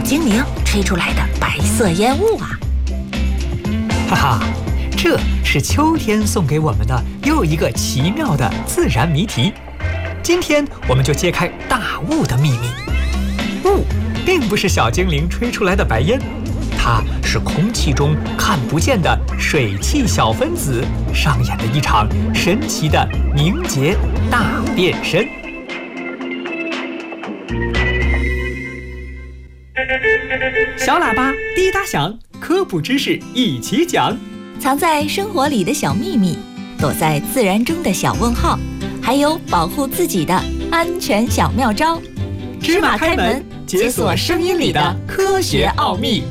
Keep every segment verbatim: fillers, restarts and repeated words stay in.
精灵吹出来的白色烟雾啊！ 哈哈，这是秋天送给我们的又一个奇妙的自然谜题。今天我们就揭开大雾的秘密。雾并不是小精灵吹出来的白烟，它是空气中看不见的水汽小分子上演的一场神奇的凝结大变身。小喇叭滴答响，科普知识一起讲。 藏在生活里的小秘密，躲在自然中的小问号，还有保护自己的安全小妙招。 芝麻开门，解锁声音里的科学奥秘。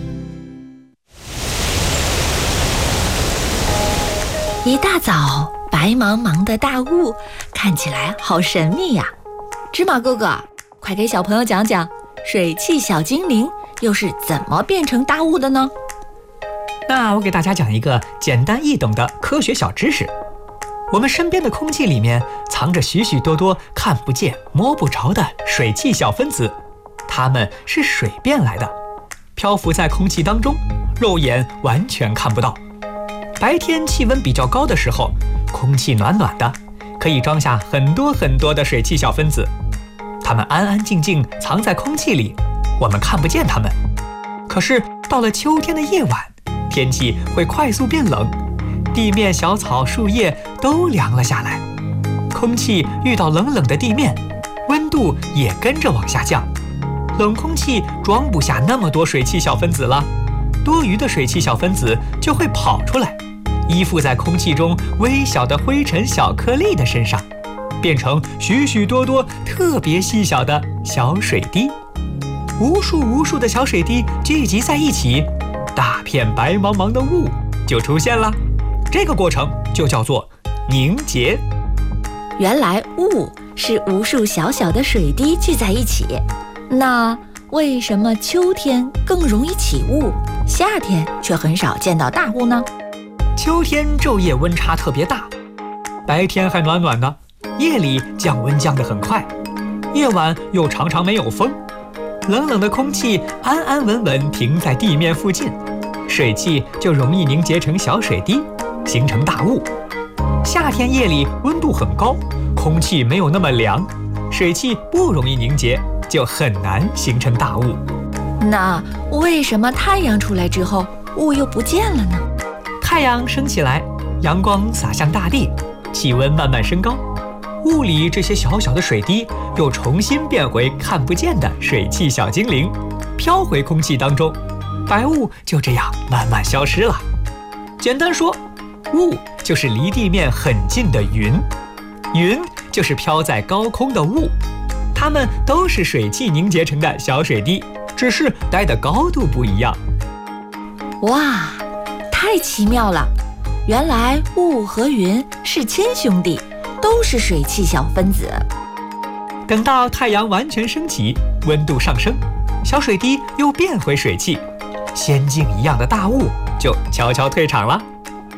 一大早，白茫茫的大雾看起来好神秘呀！芝麻哥哥，快给小朋友讲讲水汽小精灵又是怎么变成大雾的呢？ 那我给大家讲一个简单易懂的科学小知识。我们身边的空气里面藏着许许多多看不见摸不着的水汽小分子，它们是水变来的，漂浮在空气当中，肉眼完全看不到。白天气温比较高的时候，空气暖暖的，可以装下很多很多的水汽小分子，它们安安静静藏在空气里，我们看不见它们。可是到了秋天的夜晚，天气会快速变冷，地面小草树叶都凉了下来，空气遇到冷冷的地面，温度也跟着往下降。冷空气装不下那么多水汽小分子了，多余的水汽小分子就会跑出来，依附在空气中微小的灰尘小颗粒的身上，变成许许多多特别细小的小水滴。无数无数的小水滴聚集在一起，大片白茫茫的雾就出现了。这个过程就叫做凝结。 原来雾是无数小小的水滴聚在一起，那为什么秋天更容易起雾，夏天却很少见到大雾呢？ 秋天昼夜温差特别大，白天还暖暖的，夜里降温降得很快，夜晚又常常没有风，冷冷的空气安安稳稳停在地面附近，水汽就容易凝结成小水滴，形成大雾。夏天夜里温度很高，空气没有那么凉，水汽不容易凝结，就很难形成大雾。 那为什么太阳出来之后，雾又不见了呢？ 太阳升起来，阳光洒向大地，气温慢慢升高，雾里这些小小的水滴又重新变回看不见的水汽小精灵，飘回空气当中，白雾就这样慢慢消失了。简单说，雾就是离地面很近的云，云就是飘在高空的雾，它们都是水汽凝结成的小水滴，只是待的高度不一样。 哇，太奇妙了！原来雾和云是亲兄弟，都是水汽小分子。 等到太阳完全升起，温度上升，小水滴又变回水汽，仙境一样的大雾就悄悄退场了。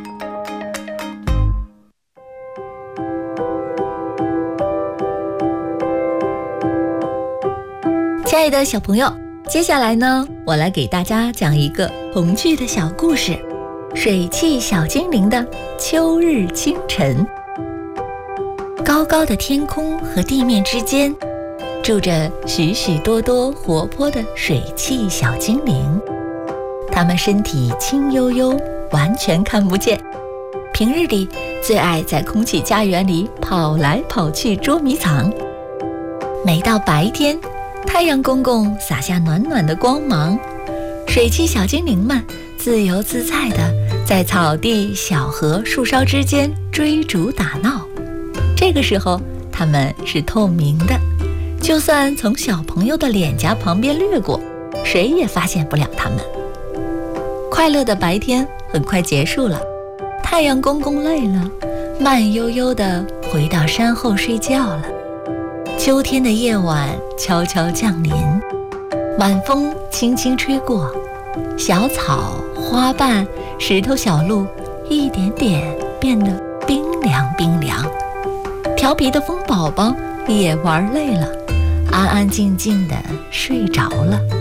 亲爱的小朋友，接下来呢，我来给大家讲一个童趣的小故事，水汽小精灵的秋日清晨。高高的天空和地面之间，住着许许多多活泼的水汽小精灵，它们身体轻悠悠，完全看不见，平日里最爱在空气家园里跑来跑去捉迷藏。每到白天，太阳公公洒下暖暖的光芒，水汽小精灵们自由自在地在草地、小河、树梢之间追逐打闹。这个时候，它们是透明的，就算从小朋友的脸颊旁边掠过，谁也发现不了它们。快乐的白天很快结束了，太阳公公累了，慢悠悠地回到山后睡觉了。秋天的夜晚悄悄降临，晚风轻轻吹过，小草、花瓣、石头小路一点点变得冰凉冰凉。调皮的风宝宝也玩累了，安安静静地睡着了。